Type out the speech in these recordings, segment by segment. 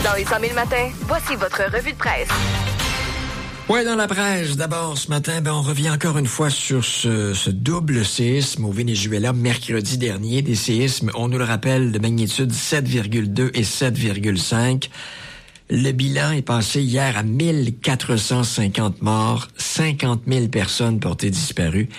Dans les 100 000 matins, voici votre revue de presse. Ouais, dans la presse, d'abord, ce matin, on revient encore une fois sur ce double séisme au Venezuela mercredi dernier. Des séismes, on nous le rappelle, de magnitude 7,2 et 7,5. Le bilan est passé hier à 1450 morts, 50 000 personnes portées disparues,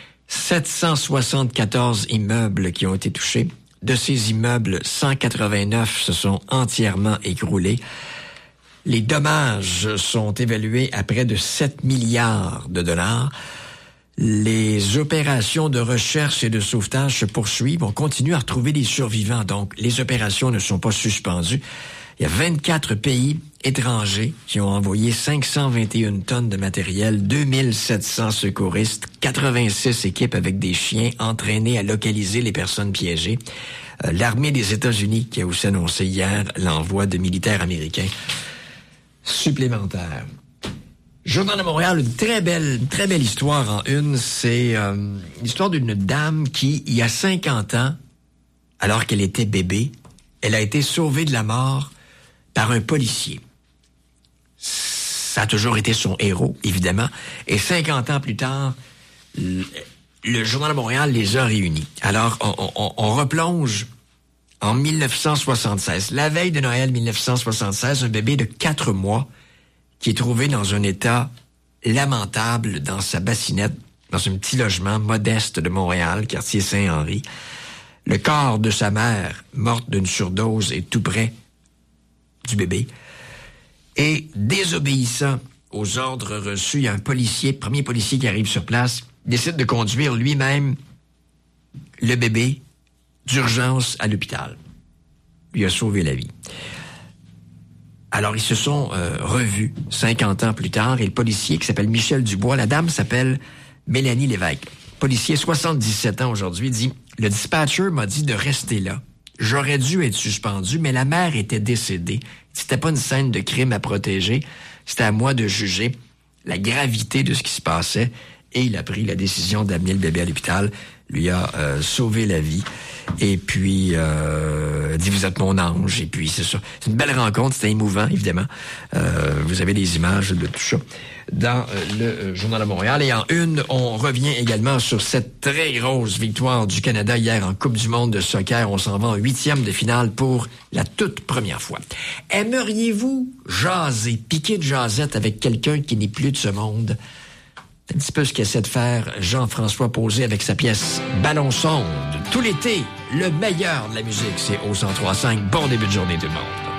774 immeubles qui ont été touchés. De ces immeubles, 189 se sont entièrement écroulés. Les dommages sont évalués à près de 7 milliards de dollars. Les opérations de recherche et de sauvetage se poursuivent. On continue à retrouver des survivants, donc les opérations ne sont pas suspendues. Il y a 24 pays étrangers qui ont envoyé 521 tonnes de matériel, 2700 secouristes, 86 équipes avec des chiens entraînés à localiser les personnes piégées. L'armée des États-Unis qui a aussi annoncé hier l'envoi de militaires américains supplémentaires. Journal de Montréal, une très belle histoire en une. C'est l'histoire d'une dame qui, il y a 50 ans, alors qu'elle était bébé, elle a été sauvée de la mort par un policier. Ça a toujours été son héros, évidemment. Et 50 ans plus tard, le Journal de Montréal les a réunis. Alors, on replonge en 1976. La veille de Noël 1976, un bébé de 4 mois qui est trouvé dans un état lamentable dans sa bassinette, dans un petit logement modeste de Montréal, quartier Saint-Henri. Le corps de sa mère, morte d'une surdose, est tout près du bébé. Et désobéissant aux ordres reçus, il y a un policier, premier policier qui arrive sur place, décide de conduire lui-même le bébé d'urgence à l'hôpital. Lui a sauvé la vie. Alors, ils se sont revus 50 ans plus tard, et le policier qui s'appelle Michel Dubois, la dame s'appelle Mélanie Lévesque. Policier, 77 ans aujourd'hui, dit « Le dispatcher m'a dit de rester là. J'aurais dû être suspendu, mais la mère était décédée. C'était pas une scène de crime à protéger. C'était à moi de juger la gravité de ce qui se passait. » Et il a pris la décision d'amener le bébé à l'hôpital, lui a sauvé la vie. Et puis, dit, vous êtes mon ange. Et puis, c'est ça. C'est une belle rencontre. C'était émouvant, évidemment. Vous avez des images de tout ça dans le Journal de Montréal. Et en une, on revient également sur cette très grosse victoire du Canada hier en Coupe du monde de soccer. On s'en va en 8e de finale pour la toute première fois. Aimeriez-vous jaser, piquer de jasette avec quelqu'un qui n'est plus de ce monde? C'est un petit peu ce qu'essaie de faire Jean-François Posé avec sa pièce Ballon sonde. Tout l'été, le meilleur de la musique, c'est au 103.5. Bon début de journée tout le monde.